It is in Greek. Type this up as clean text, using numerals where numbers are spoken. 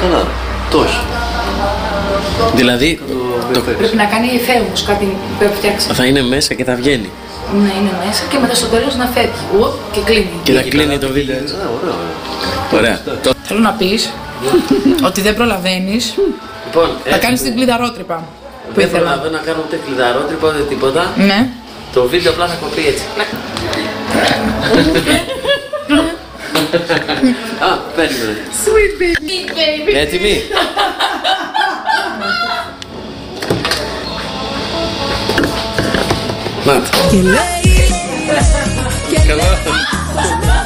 Καλά, το όχι. Δηλαδή, Πρέπει να κάνει εφαίμους, κάτι πρέπει να φτιάξει. θα είναι μέσα και θα βγαίνει. Να είναι μέσα και μετά στο τέλος να φεύγει. Και κλείνει. Και θα κλείνει το βίντεο έτσι. Ωραία. Θέλω να πεις ότι δεν προλαβαίνεις Λοιπόν, να κάνεις την κλειδαρότρυπα που δεν ήθελα. προλαβαίνω να κάνω ούτε κλειδαρότρυπα ούτε τίποτα. Ναι. Το βίντεο απλά θα κοπεί έτσι. Α, περίμενε. Sweet baby. Έτοιμοι? Να. Και λέει, Καλά.